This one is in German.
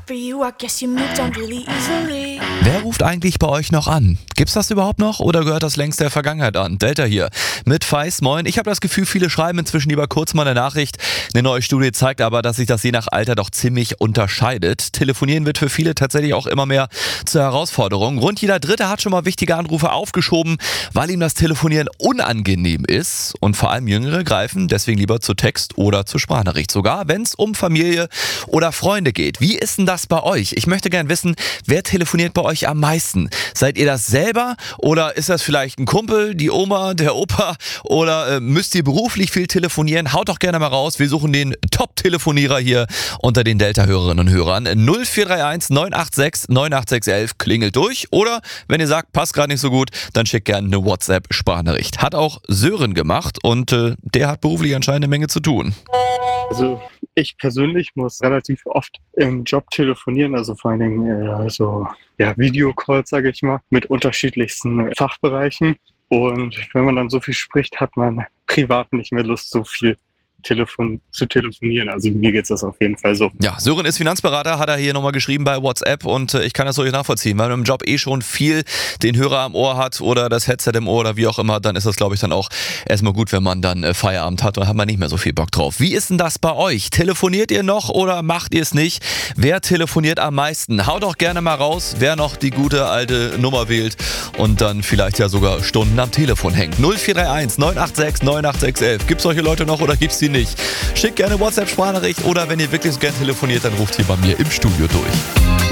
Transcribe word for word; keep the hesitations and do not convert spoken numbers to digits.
for you, I guess you moved on really easily. Wer ruft eigentlich bei euch noch an? Gibt's das überhaupt noch oder gehört das längst der Vergangenheit an? Delta hier mit Feist, moin. Ich habe das Gefühl, viele schreiben inzwischen lieber kurz mal eine Nachricht. Eine neue Studie zeigt aber, dass sich das je nach Alter doch ziemlich unterscheidet. Telefonieren wird für viele tatsächlich auch immer mehr zur Herausforderung. Rund jeder Dritte hat schon mal wichtige Anrufe aufgeschoben, weil ihm das Telefonieren unangenehm ist. Und vor allem Jüngere greifen deswegen lieber zu Text oder zu Sprachnachricht. Sogar wenn es um Familie oder Freunde geht. Wie ist denn das bei euch? Ich möchte gern wissen, wer telefoniert bei euch am meisten? Seid ihr das selber oder ist das vielleicht ein Kumpel, die Oma, der Opa oder äh, müsst ihr beruflich viel telefonieren? Haut doch gerne mal raus. Wir suchen den Top-Telefonierer hier unter den Delta-Hörerinnen und Hörern. null vier drei eins neun acht sechs neun acht sechs eins klingelt durch oder wenn ihr sagt, passt gerade nicht so gut, dann schickt gerne eine WhatsApp-Sprachnachricht. Hat auch Sören gemacht und äh, der hat beruflich anscheinend eine Menge zu tun. Also ich persönlich muss relativ oft im Job telefonieren, also vor allen Dingen äh, so ja, Videocalls, sage ich mal, mit unterschiedlichsten Fachbereichen. Und wenn man dann so viel spricht, hat man privat nicht mehr Lust, so viel Telefon zu telefonieren. Also mir geht's das auf jeden Fall so. Ja, Sören ist Finanzberater, hat er hier nochmal geschrieben bei WhatsApp und äh, ich kann das so nachvollziehen. Wenn man im Job eh schon viel den Hörer am Ohr hat oder das Headset im Ohr oder wie auch immer, dann ist das, glaube ich, dann auch erstmal gut, wenn man dann äh, Feierabend hat und hat man nicht mehr so viel Bock drauf. Wie ist denn das bei euch? Telefoniert ihr noch oder macht ihr es nicht? Wer telefoniert am meisten? Haut doch gerne mal raus, wer noch die gute alte Nummer wählt und dann vielleicht ja sogar Stunden am Telefon hängt. null vier drei eins neun acht sechs neun acht sechs eins. Gibt's solche Leute noch oder gibt's die nicht? Schickt gerne WhatsApp-Sprachnachricht oder wenn ihr wirklich so gern telefoniert, dann ruft hier bei mir im Studio durch.